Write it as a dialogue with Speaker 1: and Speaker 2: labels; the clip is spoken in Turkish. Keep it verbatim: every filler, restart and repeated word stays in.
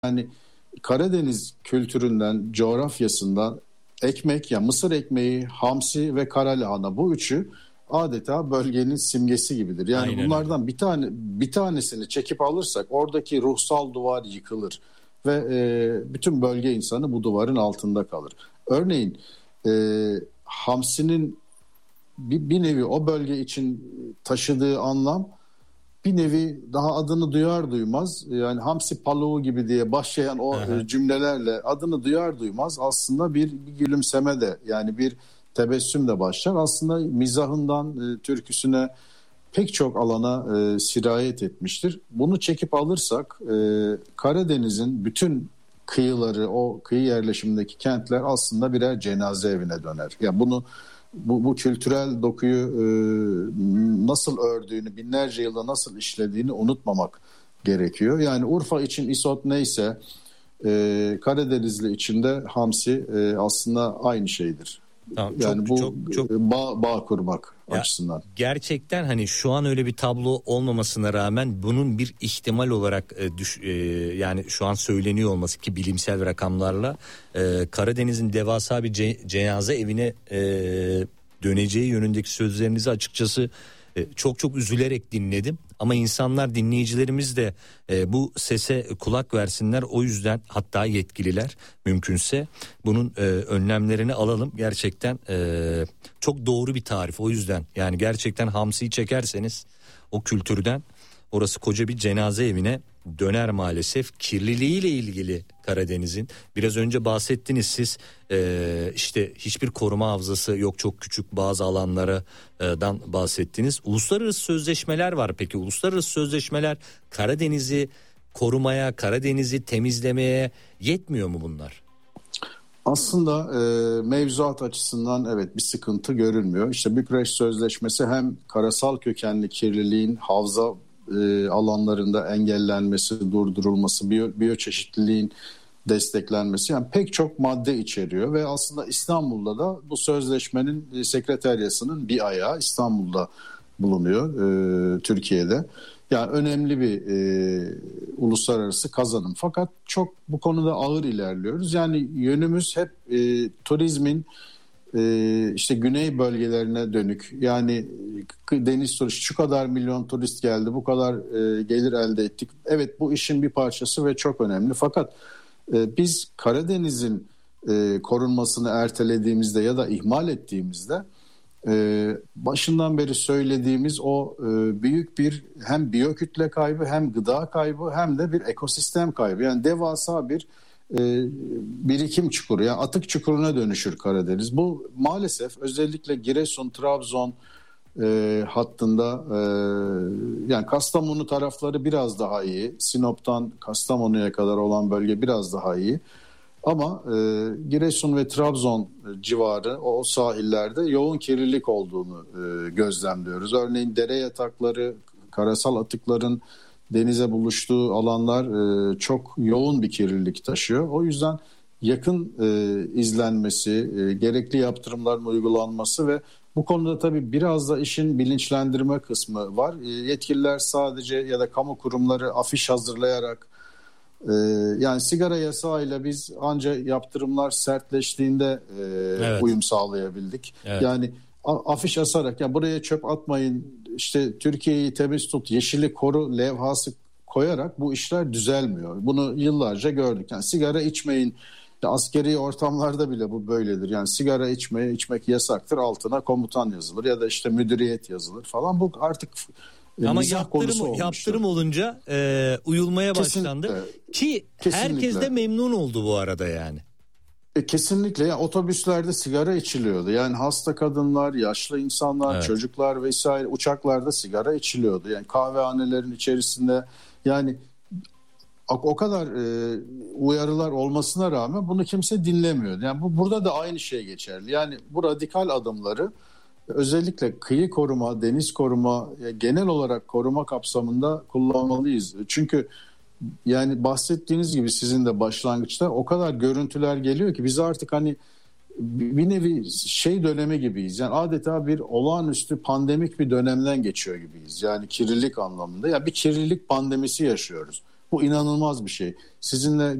Speaker 1: Yani Karadeniz kültüründen, coğrafyasından ekmek, ya mısır ekmeği, hamsi ve kara lahana, bu üçü adeta bölgenin simgesi gibidir. Yani
Speaker 2: Aynen öyle.
Speaker 1: bunlardan bir tane bir tanesini çekip alırsak oradaki ruhsal duvar yıkılır ve e, bütün bölge insanı bu duvarın altında kalır. Örneğin e, hamsinin bir, bir nevi o bölge için taşıdığı anlam, bir nevi daha adını duyar duymaz, yani hamsi paluğu gibi diye başlayan o
Speaker 2: Aha.
Speaker 1: e, cümlelerle adını duyar duymaz aslında bir, bir gülümseme de, yani bir tebessüm de başlar. Aslında mizahından e, türküsüne pek çok alana e, sirayet etmiştir. Bunu çekip alırsak e, Karadeniz'in bütün kıyıları, o kıyı yerleşimindeki kentler aslında birer cenaze evine döner. Ya bunu bu, bu kültürel dokuyu e, nasıl ördüğünü, binlerce yılda nasıl işlediğini unutmamak gerekiyor. Yani Urfa için isot neyse e, Karadenizli için de hamsi e, aslında aynı şeydir.
Speaker 2: Tamam,
Speaker 1: Yani
Speaker 2: çok
Speaker 1: bu
Speaker 2: çok çok
Speaker 1: bağ, bağ kurmak
Speaker 2: ya,
Speaker 1: açısından.
Speaker 2: gerçekten hani şu an öyle bir tablo olmamasına rağmen bunun bir ihtimal olarak e, düş, e, yani şu an söyleniyor olması ki bilimsel rakamlarla e, Karadeniz'in devasa bir ce, cenaze evine e, döneceği yönündeki sözlerinizi açıkçası e, çok çok üzülerek dinledim. Ama insanlar, dinleyicilerimiz de e, bu sese kulak versinler. O yüzden hatta yetkililer mümkünse bunun e, önlemlerini alalım. Gerçekten e, çok doğru bir tarif. O yüzden yani gerçekten hamsiyi çekerseniz o kültürden orası koca bir cenaze evine döner maalesef. Kirliliğiyle ilgili Karadeniz'in biraz önce bahsettiniz siz, ee, işte hiçbir koruma havzası yok, çok küçük bazı alanlardan bahsettiniz. Uluslararası sözleşmeler var, peki uluslararası sözleşmeler Karadeniz'i korumaya, Karadeniz'i temizlemeye yetmiyor mu bunlar?
Speaker 1: Aslında e, mevzuat açısından evet bir sıkıntı görülmüyor. İşte Bükreş Sözleşmesi hem karasal kökenli kirliliğin havza e, alanlarında engellenmesi, durdurulması, biyo, biyoçeşitliliğin desteklenmesi, yani pek çok madde içeriyor ve aslında İstanbul'da da bu sözleşmenin e, sekreteryasının bir ayağı İstanbul'da bulunuyor, e, Türkiye'de. Yani önemli bir e, uluslararası kazanım. Fakat çok bu konuda ağır ilerliyoruz. Yani yönümüz hep e, turizmin e, işte güney bölgelerine dönük. Yani deniz turisti, şu kadar milyon turist geldi, bu kadar e, gelir elde ettik. Evet, bu işin bir parçası ve çok önemli. Fakat e, biz Karadeniz'in e, korunmasını ertelediğimizde ya da ihmal ettiğimizde Ee, başından beri söylediğimiz o e, büyük bir hem biyokütle kaybı, hem gıda kaybı, hem de bir ekosistem kaybı. Yani devasa bir e, birikim çukuru, yani atık çukuruna dönüşür Karadeniz. Bu maalesef özellikle Giresun, Trabzon e, hattında, e, yani Kastamonu tarafları biraz daha iyi. Sinop'tan Kastamonu'ya kadar olan bölge biraz daha iyi. Ama e, Giresun ve Trabzon civarı, o sahillerde yoğun kirlilik olduğunu e, gözlemliyoruz. Örneğin dere yatakları, karasal atıkların denize buluştuğu alanlar e, çok yoğun bir kirlilik taşıyor. O yüzden yakın e, izlenmesi, e, gerekli yaptırımların uygulanması ve bu konuda tabii biraz da işin bilinçlendirme kısmı var. E, yetkililer sadece ya da kamu kurumları afiş hazırlayarak, Ee, yani sigara yasağıyla biz ancak yaptırımlar sertleştiğinde e,
Speaker 2: Evet.
Speaker 1: uyum sağlayabildik.
Speaker 2: Evet.
Speaker 1: Yani a- afiş asarak, ya buraya çöp atmayın, işte Türkiye'yi temiz tut, yeşili koru levhası koyarak bu işler düzelmiyor. Bunu yıllarca gördük. Yani sigara içmeyin. Ya askeri ortamlarda bile bu böyledir. Yani sigara içmeye içmek yasaktır. Altına komutan yazılır ya da işte müdüriyet yazılır falan. Bu artık
Speaker 2: Ama
Speaker 1: mizah konusu
Speaker 2: yaptırım,
Speaker 1: olmuştu.
Speaker 2: yaptırım olunca e, uyulmaya
Speaker 1: Kesin,
Speaker 2: başlandı
Speaker 1: e,
Speaker 2: ki
Speaker 1: kesinlikle.
Speaker 2: herkes de memnun oldu bu arada yani.
Speaker 1: E, kesinlikle. Yani otobüslerde sigara içiliyordu. Yani hasta kadınlar, yaşlı insanlar,
Speaker 2: Evet.
Speaker 1: çocuklar vesaire, uçaklarda sigara içiliyordu. Yani kahvehanelerin içerisinde, yani o, o kadar e, uyarılar olmasına rağmen bunu kimse dinlemiyordu. Yani bu burada da aynı şey geçerli. Yani bu radikal adımları özellikle kıyı koruma, deniz koruma, genel olarak koruma kapsamında kullanmalıyız. Çünkü yani bahsettiğiniz gibi sizin de başlangıçta o kadar görüntüler geliyor ki biz artık hani bir nevi şey dönemi gibiyiz. Yani adeta bir olağanüstü pandemik bir dönemden geçiyor gibiyiz. Yani kirlilik anlamında. Ya bir kirlilik pandemisi yaşıyoruz. Bu inanılmaz bir şey. Sizinle